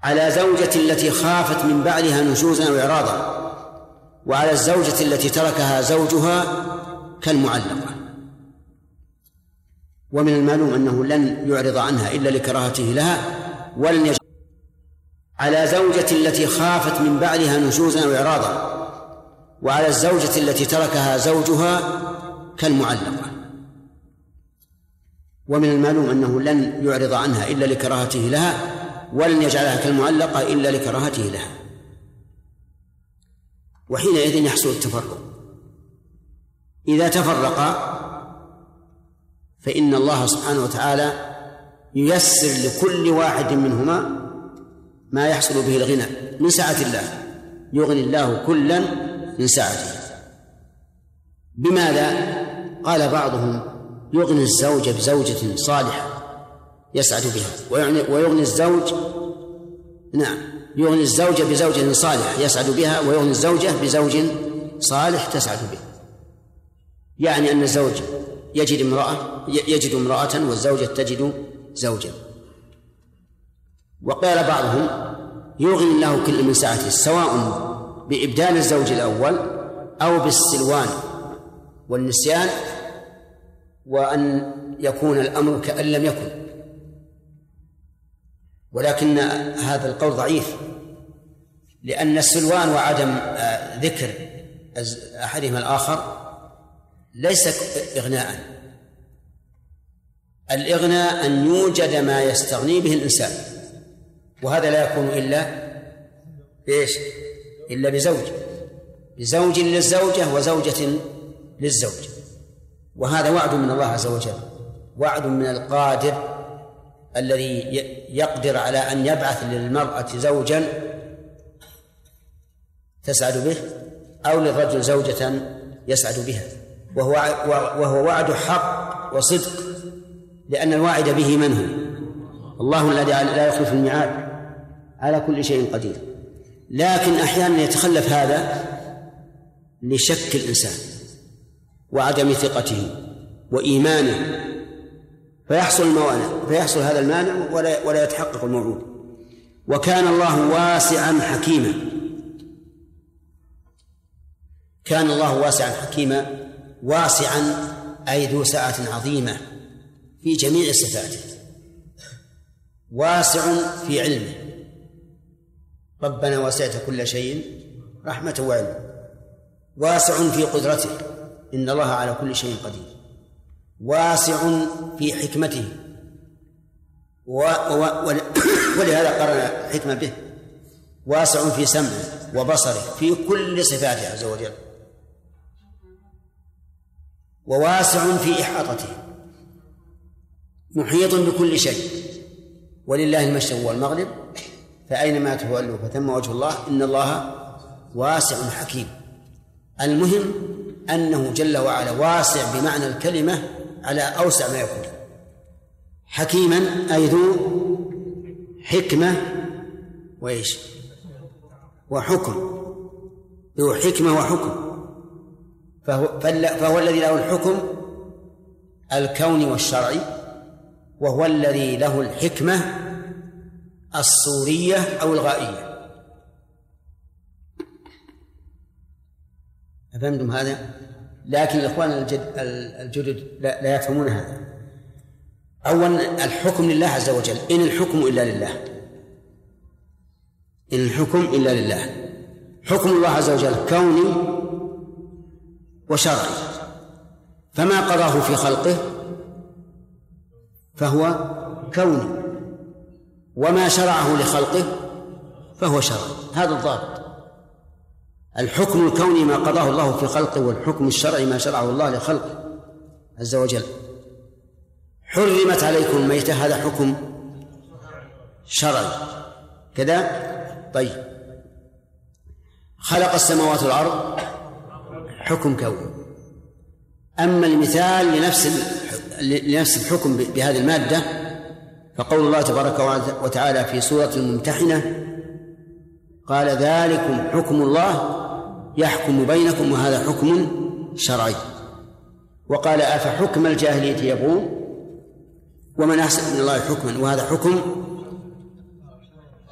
على زوجة التي خافت من بعدها نشوزا أو إعراضا، وعلى الزوجة التي تركها زوجها كالمعلقة. ومن المعلوم أنه لن يعرض عنها إلا لكراهته لها ولن يجب. على زوجة التي خافت من بعدها نشوزا أو إعراضا، وعلى الزوجة التي تركها زوجها كالمعلقة. ومن المعلوم أنه لن يعرض عنها إلا لكراهته لها ولن يجعلها كالمعلقة إلا لكراهته لها، وحينئذ يحصل التفرق. إذا تفرقا فإن الله سبحانه وتعالى ييسر لكل واحد منهما ما يحصل به الغنى من سعة الله، يغني الله كلا من سعته. بماذا؟ قال بعضهم يغني الزوج بزوجة صالحة يسعد بها، ويغني الزوج يغني الزوج بزوجة صالحة يسعد بها، ويغني الزوجة بزوج صالح تسعد به. يعني أن الزوج يجد امرأة والزوجة تجد زوجا. وقال بعضهم يغني الله كل من سعته، سواء بإبدال الزوج الأول أو بالسلوان والنسيان، وأن يكون الأمر كأن لم يكن. ولكن هذا القول ضعيف، لأن السلوان وعدم ذكر أحدهما الآخر ليس إغناء. الإغناء أن يوجد ما يستغني به الإنسان، وهذا لا يكون إلا بزوج للزوجة وزوجة للزوج. وهذا وعد من الله عز وجل، وعد من القادر الذي يقدر على أن يبعث للمرأة زوجا تسعد به أو للرجل زوجة يسعد بها، وهو وعد حق وصدق، لأن الواعد به من هو؟ الله الذي لا يخلف الميعاد، على كل شيء قدير. لكن أحيانا يتخلف هذا لشك الإنسان وعدم ثقته وإيمانه، فيحصل هذا المانع ولا يتحقق الموعود. وكان الله واسعا حكيما، كان الله واسعا حكيما. واسعا أي ذو سعة عظيمة في جميع صفاته، واسع في علمه. ربنا وسعت كل شيء رحمة وعلم. واسع في قدرته، إن الله على كل شيء قدير. واسع في حكمته، ولهذا قرن حكمة به. واسع في سمعه وبصره، في كل صفاته عز وجل. وواسع في إحاطته، محيط بكل شيء. ولله المشرق والمغرب، فأينما تولوا فثم وجه الله، إن الله واسع حكيم. المهم أنه جل وعلا واسع بمعنى الكلمة على أوسع ما يكون. حكيما أي ذو حكمة وحكم، ذو حكمة وحكم. فهو الذي له الحكم الكوني والشرعي، وهو الذي له الحكمة الصورية أو الغائية. أفهمتم هذا؟ لكن الإخوان الجدد لا يفهمون هذا. أولا الحكم لله عز وجل، إن الحكم إلا لله، إن الحكم إلا لله. حكم الله عز وجل كوني وشرعي، فما قضاه في خلقه فهو كوني، وما شرعه لخلقه فهو شرعي. هذا الضابط. الحكم الكوني ما قضاه الله في خلقه، والحكم الشرعي ما شرعه الله لخلقه عز وجل. حرمت عليكم الميتة، هذا حكم شرعي كذا. طيب، خلق السماوات والأرض حكم كوني. أما المثال لنفس الحكم بهذه المادة فقول الله تبارك وتعالى في سورة الممتحنة قال ذلكم حكم الله يحكم بينكم وهذا حكم شرعي. وقال أفحكم الجاهلية يبغون ومن أحسن من الله حكما وهذا حكم